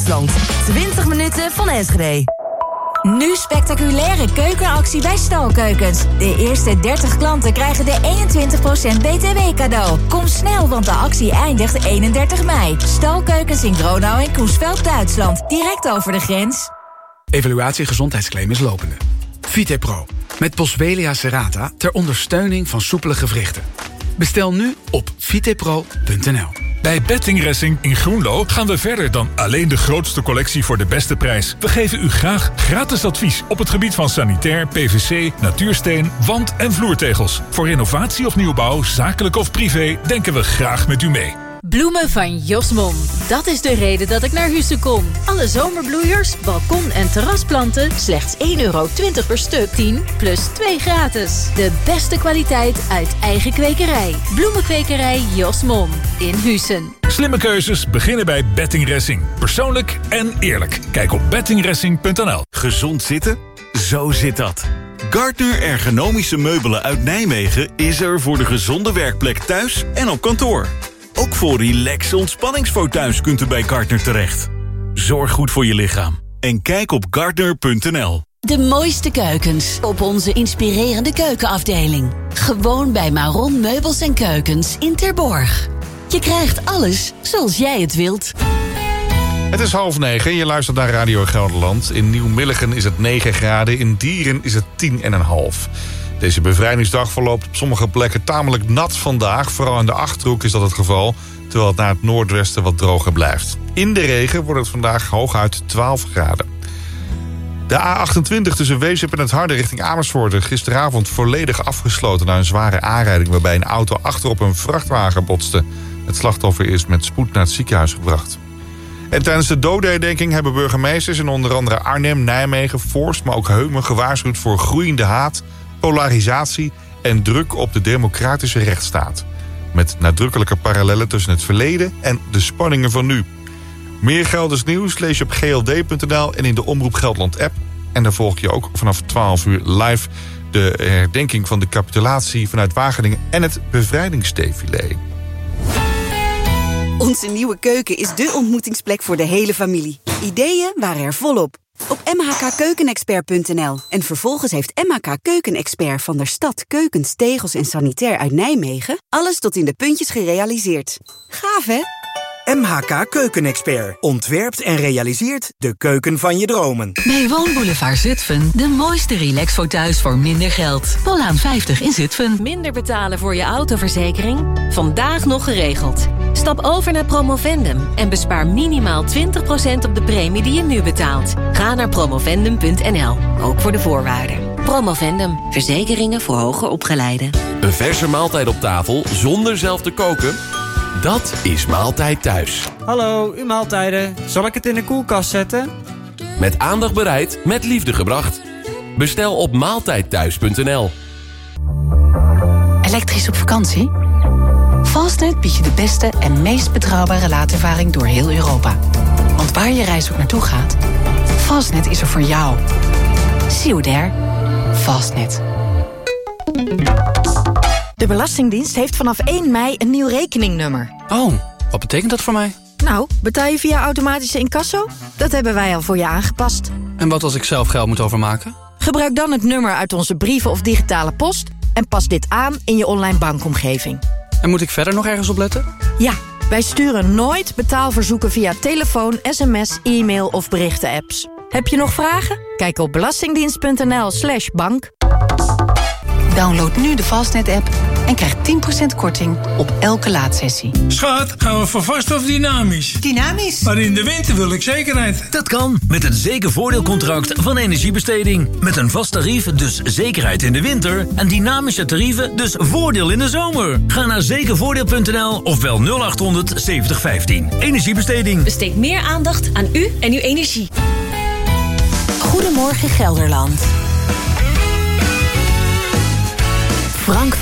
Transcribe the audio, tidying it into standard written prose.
Duitsland. 20 minuten van Enschede. Nu spectaculaire keukenactie bij Stalkeukens. De eerste 30 klanten krijgen de 21% BTW cadeau. Kom snel, want de actie eindigt 31 mei. Stalkeukens in Gronau en Coesveld, Duitsland. Direct over de grens. Evaluatie gezondheidsclaim is lopende. VitePro. Met Boswellia serrata ter ondersteuning van soepele gewrichten. Bestel nu op vitepro.nl. Bij Betting Racing in Groenlo gaan we verder dan alleen de grootste collectie voor de beste prijs. We geven u graag gratis advies op het gebied van sanitair, PVC, natuursteen, wand- en vloertegels. Voor renovatie of nieuwbouw, zakelijk of privé, denken we graag met u mee. Bloemen van Josmon. Dat is de reden dat ik naar Husse kom. Alle zomerbloeiers, balkon- en terrasplanten, slechts €1,20 per stuk. 10 plus 2 gratis. De beste kwaliteit uit eigen kwekerij. Bloemenkwekerij Josmon in Hussen. Slimme keuzes beginnen bij Betting Racing. Persoonlijk en eerlijk. Kijk op bettingracing.nl. Gezond zitten? Zo zit dat. Gardner Ergonomische Meubelen uit Nijmegen is er voor de gezonde werkplek thuis en op kantoor. Ook voor relaxe ontspanningsfauteuils kunt u bij Gardner terecht. Zorg goed voor je lichaam. En kijk op gardner.nl. De mooiste keukens op onze inspirerende keukenafdeling. Gewoon bij Maron Meubels en Keukens in Terborg. Je krijgt alles zoals jij het wilt. Het is 8:30, je luistert naar Radio Gelderland. In Nieuw-Milligen is het 9 graden, in Dieren is het 10,5. Deze bevrijdingsdag verloopt op sommige plekken tamelijk nat vandaag. Vooral in de Achterhoek is dat het geval, terwijl het naar het noordwesten wat droger blijft. In de regen wordt het vandaag hooguit 12 graden. De A28 tussen Weesp en het Harde richting Amersfoort is gisteravond volledig afgesloten na een zware aanrijding waarbij een auto achterop een vrachtwagen botste. Het slachtoffer is met spoed naar het ziekenhuis gebracht. En tijdens de dodenherdenking hebben burgemeesters in onder andere Arnhem, Nijmegen, Voorst, maar ook Heumen gewaarschuwd voor groeiende haat, polarisatie en druk op de democratische rechtsstaat. Met nadrukkelijke parallellen tussen het verleden en de spanningen van nu. Meer Gelders nieuws lees je op gld.nl en in de Omroep Gelderland app. En daar volg je ook vanaf 12 uur live de herdenking van de capitulatie vanuit Wageningen en het bevrijdingsdefilé. Onze nieuwe keuken is dé ontmoetingsplek voor de hele familie. Ideeën waren er volop. Op mhkkeukenexpert.nl. En vervolgens heeft MHK Keukenexpert van der Stad keukens, tegels en sanitair uit Nijmegen alles tot in de puntjes gerealiseerd. Gaaf, hè? MHK Keukenexpert ontwerpt en realiseert de keuken van je dromen. Bij Woonboulevard Zutphen de mooiste relaxfauteuils voor minder geld. Polaan 50 in Zutphen. Minder betalen voor je autoverzekering? Vandaag nog geregeld. Stap over naar Promovendum en bespaar minimaal 20% op de premie die je nu betaalt. Ga naar promovendum.nl, ook voor de voorwaarden. Promovendum, verzekeringen voor hoger opgeleiden. Een verse maaltijd op tafel zonder zelf te koken? Dat is Maaltijd Thuis. Hallo, uw maaltijden. Zal ik het in de koelkast zetten? Met aandacht bereid, met liefde gebracht. Bestel op maaltijdthuis.nl. Elektrisch op vakantie? Fastnet biedt je de beste en meest betrouwbare laadervaring door heel Europa. Want waar je reis ook naartoe gaat, Fastnet is er voor jou. See you there. Fastnet. De Belastingdienst heeft vanaf 1 mei een nieuw rekeningnummer. Oh, wat betekent dat voor mij? Nou, betaal je via automatische incasso? Dat hebben wij al voor je aangepast. En wat als ik zelf geld moet overmaken? Gebruik dan het nummer uit onze brieven of digitale post en pas dit aan in je online bankomgeving. En moet ik verder nog ergens op letten? Ja, wij sturen nooit betaalverzoeken via telefoon, sms, e-mail of berichten-apps. Heb je nog vragen? Kijk op belastingdienst.nl/bank. Download nu de Fastnet-app en krijg 10% korting op elke laadsessie. Schat, gaan we voor vast of dynamisch? Dynamisch. Maar in de winter wil ik zekerheid. Dat kan met het zekervoordeelcontract van Energiebesteding. Met een vast tarief, dus zekerheid in de winter. En dynamische tarieven, dus voordeel in de zomer. Ga naar zekervoordeel.nl of bel 0800 7015. Energiebesteding. Besteed meer aandacht aan u en uw energie. Goedemorgen Gelderland. Frank van